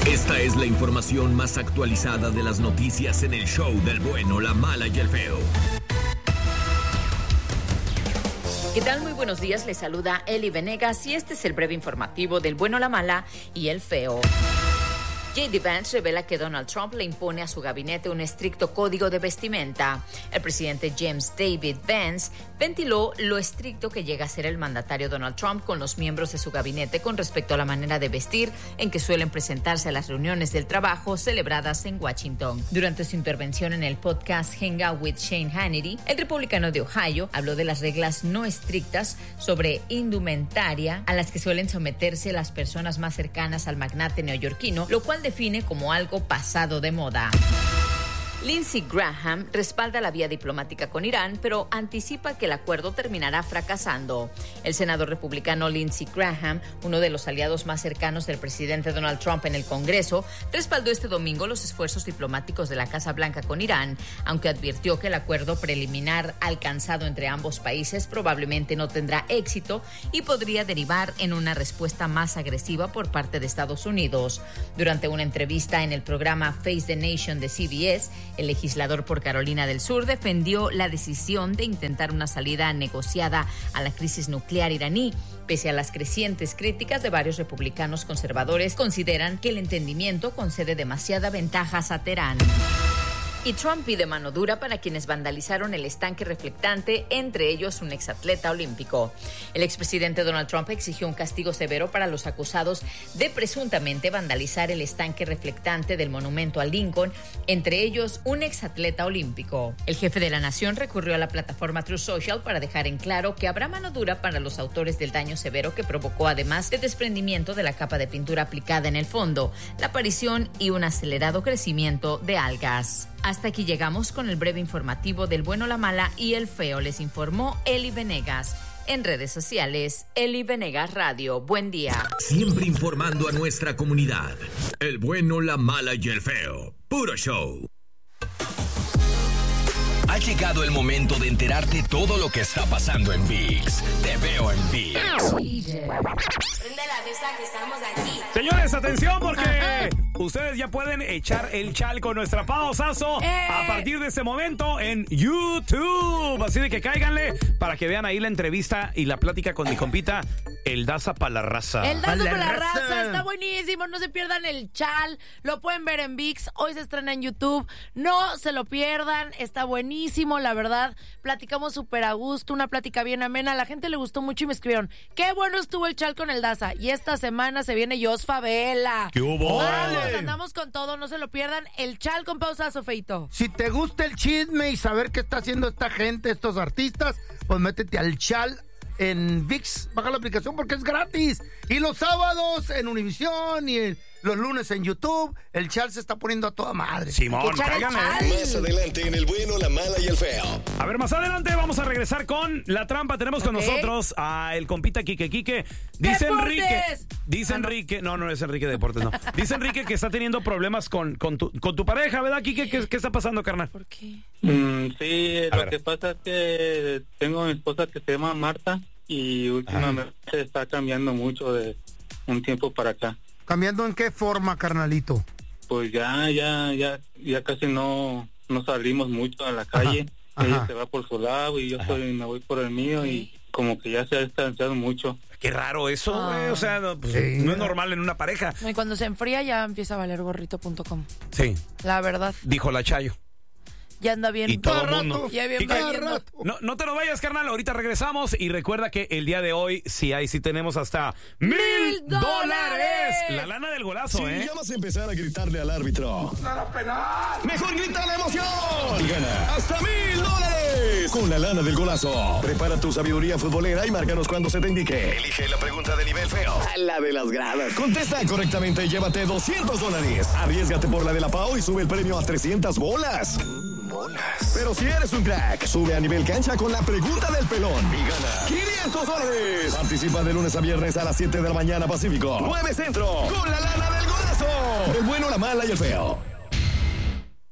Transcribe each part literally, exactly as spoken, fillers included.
Esta es la información más actualizada de las noticias en el show del bueno, la mala y el feo. ¿Qué tal? Muy buenos días, les saluda Eli Venegas y este es el breve informativo del bueno, la mala y el feo. J D. Vance revela que Donald Trump le impone a su gabinete un estricto código de vestimenta. El presidente James David Vance ventiló lo estricto que llega a ser el mandatario Donald Trump con los miembros de su gabinete con respecto a la manera de vestir en que suelen presentarse a las reuniones del trabajo celebradas en Washington. Durante su intervención en el podcast Hang Out with Shane Hannity, el republicano de Ohio habló de las reglas no estrictas sobre indumentaria a las que suelen someterse las personas más cercanas al magnate neoyorquino, lo cual define como algo pasado de moda. Lindsey Graham respalda la vía diplomática con Irán, pero anticipa que el acuerdo terminará fracasando. El senador republicano Lindsey Graham, uno de los aliados más cercanos del presidente Donald Trump en el Congreso, respaldó este domingo los esfuerzos diplomáticos de la Casa Blanca con Irán, aunque advirtió que el acuerdo preliminar alcanzado entre ambos países probablemente no tendrá éxito y podría derivar en una respuesta más agresiva por parte de Estados Unidos. Durante una entrevista en el programa Face the Nation de C B S, el legislador por Carolina del Sur defendió la decisión de intentar una salida negociada a la crisis nuclear iraní. Pese a las crecientes críticas de varios republicanos conservadores, consideran que el entendimiento concede demasiadas ventajas a Teherán. Y Trump pide mano dura para quienes vandalizaron el estanque reflectante, entre ellos un exatleta olímpico. El expresidente Donald Trump exigió un castigo severo para los acusados de presuntamente vandalizar el estanque reflectante del monumento a Lincoln, entre ellos un exatleta olímpico. El jefe de la nación recurrió a la plataforma Truth Social para dejar en claro que habrá mano dura para los autores del daño severo que provocó, además de desprendimiento de la capa de pintura aplicada en el fondo, la aparición y un acelerado crecimiento de algas. Hasta aquí llegamos con el breve informativo del bueno, la mala y el feo. Les informó Eli Venegas. En redes sociales, Eli Venegas Radio. Buen día. Siempre informando a nuestra comunidad. El bueno, la mala y el feo. Puro show. Ha llegado el momento de enterarte todo lo que está pasando en ViX. Te veo en ViX. Prende la fiesta que estamos aquí. Señores, atención porque ustedes ya pueden echar el chal con nuestra Pao Sasso eh. a partir de este momento en YouTube. Así de que cáiganle para que vean ahí la entrevista y la plática con mi compita, el Daza pa' la raza. El Daza pa' la raza, está buenísimo. No se pierdan el chal. Lo pueden ver en ViX. Hoy se estrena en YouTube. No se lo pierdan. Está buenísimo, la verdad. Platicamos súper a gusto. Una plática bien amena. A la gente le gustó mucho y me escribieron: qué bueno estuvo el chal con el Daza. Y esta semana se viene Jos Favela. ¿Qué hubo? Vamos, andamos con todo. No se lo pierdan. El chal con Pao Sasso, Feito. Si te gusta el chisme y saber qué está haciendo esta gente, estos artistas, pues métete al chal en ViX, baja la aplicación porque es gratis. Y los sábados en Univisión y en, los lunes en YouTube, el chal se está poniendo a toda madre. Simón, cáiganle. Más adelante en el bueno, la mala y el feo. A ver, más adelante vamos a regresar con la trampa. Tenemos con okay. nosotros a el compita Quique Quique. Dice ¡Deportes! Enrique. Dice ah, no. Enrique. No, no es Enrique Deportes, no. Dice Enrique que está teniendo problemas con, con, tu, con tu pareja, ¿verdad, Quique? ¿Qué, qué está pasando, carnal? ¿Por qué? Mm, sí, a lo ver. que pasa es que tengo a mi esposa que se llama Marta y últimamente ah. está cambiando mucho de un tiempo para acá. ¿Cambiando en qué forma, carnalito? Pues ya, ya, ya, ya casi no, no salimos mucho a la calle. Ajá, ella ajá. se va por su lado y yo soy, me voy por el mío y como que ya se ha distanciado mucho. Qué raro eso, güey. Ah. O sea, no, pues, sí. no es normal en una pareja. Y cuando se enfría ya empieza a valer gorrito punto com. Sí. La verdad. Dijo la Chayo. Ya anda bien. Y todo el mundo. Ya bien no, no te lo vayas, carnal. Ahorita regresamos. Y recuerda que el día de hoy, sí hay, sí tenemos hasta mil dólares. La lana del golazo, sí, ¿eh? Ya vas a empezar a gritarle al árbitro. ¡Nada penal! Mejor grita la emoción. Y gana hasta mil dólares con la lana del golazo. Prepara tu sabiduría futbolera y márcanos cuando se te indique. Elige la pregunta de nivel feo. La de las gradas. Contesta correctamente y llévate doscientos dólares. Arriésgate por la de la Pao y sube el premio a trescientas bolas. Bolas. Pero si eres un crack, sube a nivel cancha con la pregunta del pelón y gana quinientos dólares. Participa de lunes a viernes a las siete de la mañana Pacífico, nueve Centro, con la lana del golazo. El bueno, la mala y el feo.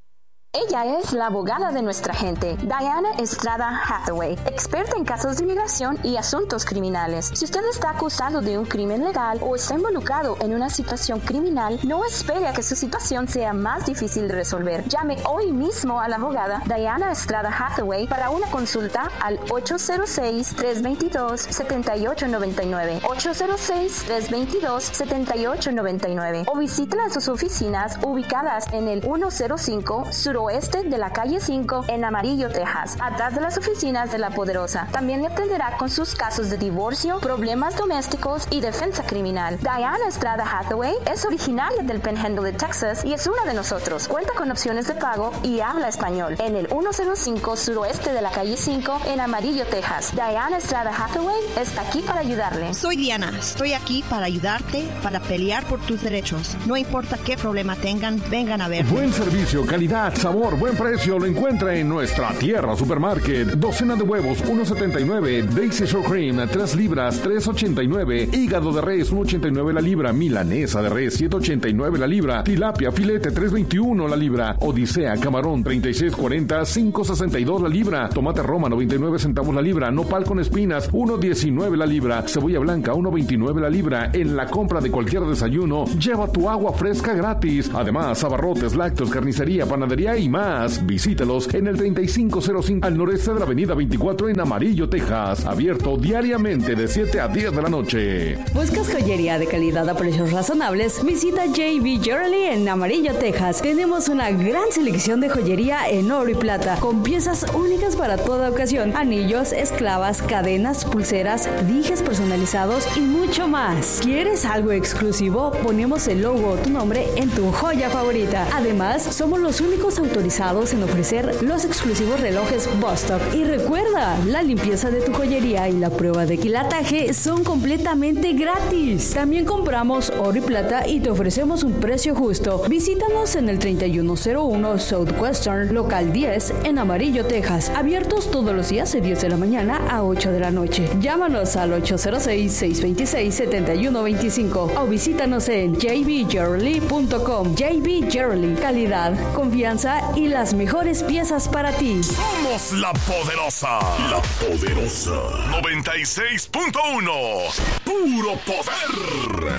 Ella es la abogada de nuestra gente, Diana Estrada Hathaway, experta en casos de inmigración y asuntos criminales. Si usted está acusado de un crimen legal o está involucrado en una situación criminal, no espere a que su situación sea más difícil de resolver. Llame hoy mismo a la abogada Diana Estrada Hathaway para una consulta al ocho cero seis, tres dos dos, siete ocho nueve nueve, ocho cero seis, tres dos dos, siete ocho nueve nueve o visítela en sus oficinas ubicadas en el ciento cinco suroeste de la calle cinco en Amarillo, Texas, atrás de las oficinas de La Poderosa. También le atenderá con sus casos de divorcio, problemas domésticos y defensa criminal. Diana Estrada Hathaway es originaria del Panhandle de Texas y es una de nosotros. Cuenta con opciones de pago y habla español en el ciento cinco suroeste de la calle cinco en Amarillo, Texas. Diana Estrada Hathaway está aquí para ayudarle. Soy Diana, estoy aquí para ayudarte, para pelear por tus derechos. No importa qué problema tengan, vengan a ver. Buen servicio, calidad, sabor, buen precio, lo encuentra en nuestra tierra supermarket. Docena de huevos, uno setenta y nueve. Daisy Shore Cream, tres libras, tres ochenta y nueve. Hígado de res, uno ochenta y nueve la libra. Milanesa de res, siete ochenta y nueve la libra. Tilapia, filete, tres veintiuno la libra. Odisea, camarón, treinta y seis cuarenta, cinco sesenta y dos la libra. Tomate Roma, noventa y nueve centavos la libra. Nopal con espinas, uno diecinueve la libra. Cebolla blanca, uno veintinueve la libra. En la compra de cualquier desayuno, lleva tu agua fresca gratis. Además, abarrotes, lácteos, carnicería, panadería y más. Visítelos en el treinta y cinco cero cinco al noreste de la avenida veinticuatro en Amarillo, Texas. Abierto diariamente de siete a diez de la noche. ¿Buscas joyería de calidad a precios razonables? Visita J B Jewelry en Amarillo, Texas. Tenemos una gran selección de joyería en oro y plata, con piezas únicas para toda ocasión. Anillos, esclavas, cadenas, pulseras, dijes personalizados y mucho más. ¿Quieres algo exclusivo? Ponemos el logo o tu nombre en tu joya favorita. Además, somos los únicos autorizados en ofrecer los exclusivos relojes Bostock. Y recuerda, la limpieza de tu joyería y la prueba de quilataje son completamente gratis. También compramos oro y plata y te ofrecemos un precio justo. Visítanos en el treinta y uno cero uno Southwestern, local diez, en Amarillo, Texas. Abiertos todos los días de diez de la mañana a ocho de la noche. Llámanos al ocho cero seis, seis dos seis, siete uno dos cinco o visítanos en j b jewelry punto com. J B Jewelry, calidad, confianza y las mejores piezas para ti. Somos la poderosa. La poderosa. noventa y seis punto uno. Puro poder.